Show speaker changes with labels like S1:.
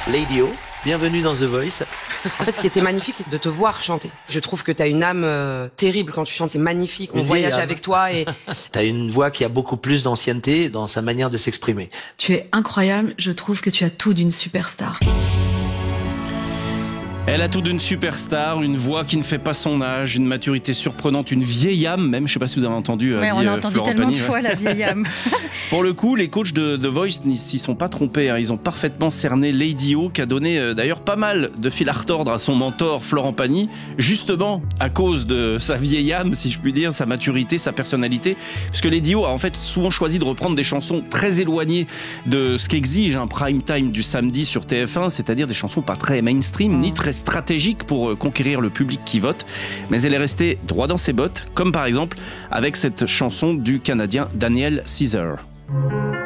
S1: Lady O, bienvenue dans The Voice.
S2: En fait, ce qui était magnifique, c'est de te voir chanter. Je trouve que t'as une âme terrible quand tu chantes, c'est magnifique. On voyage avec toi et...
S1: T'as une voix qui a beaucoup plus d'ancienneté dans sa manière de s'exprimer.
S3: Tu es incroyable, je trouve que tu as tout d'une superstar.
S4: Elle a tout d'une superstar, une voix qui ne fait pas son âge, une maturité surprenante, une vieille âme même. Je ne sais pas si vous avez entendu.
S5: Ouais, on a entendu
S4: Florent
S5: tellement
S4: Pagny,
S5: de fois la vieille âme.
S4: Pour le coup, les coachs de The Voice n'y s'y sont pas trompés. Ils ont parfaitement cerné Lady O, qui a donné d'ailleurs pas mal de fil à retordre à son mentor Florent Pagny, justement à cause de sa vieille âme, si je puis dire, sa maturité, sa personnalité. Parce que Lady O a en fait souvent choisi de reprendre des chansons très éloignées de ce qu'exige un prime time du samedi sur TF1, c'est-à-dire des chansons pas très mainstream, ni très stratégique pour conquérir le public qui vote, mais elle est restée droit dans ses bottes, comme par exemple avec cette chanson du Canadien Daniel Caesar.